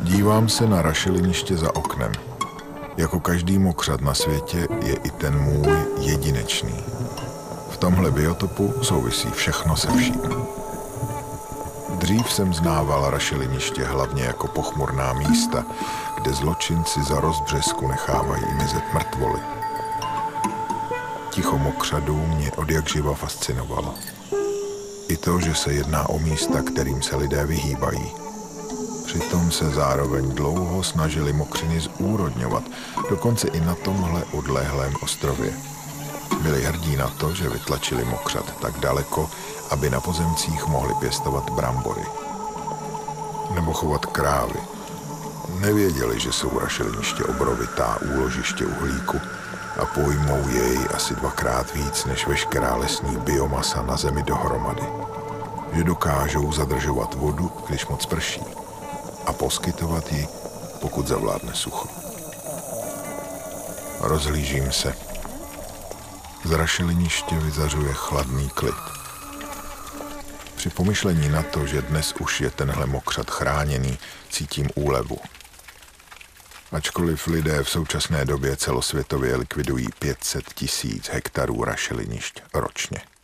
Dívám se na rašeliniště za oknem. Jako každý mokřad na světě je i ten můj jedinečný. V tomhle biotopu souvisí všechno se vším. Dřív jsem znával rašeliniště hlavně jako pochmurná místa, kde zločinci za rozbřesku nechávají mizet mrtvoly. Ticho mokřadů mě odjakživa fascinovalo. I to, že se jedná o místa, kterým se lidé vyhýbají. Přitom se zároveň dlouho snažili mokřiny zúrodňovat, dokonce i na tomhle odlehlém ostrově. Byli hrdí na to, že vytlačili mokřad tak daleko, aby na pozemcích mohli pěstovat brambory. Nebo chovat krávy. Nevěděli, že jsou rašeliniště obrovitá úložiště uhlíku a pojmou jej asi 2krát víc než veškerá lesní biomasa na zemi dohromady. Že dokážou zadržovat vodu, když moc prší, a poskytovat ji, pokud zavládne sucho. Rozhlížím se. Z rašeliniště vyzařuje chladný klid. Při pomyšlení na to, že dnes už je tenhle mokřad chráněný, cítím úlevu. Ačkoliv lidé v současné době celosvětově likvidují 500 000 hektarů rašelinišť ročně.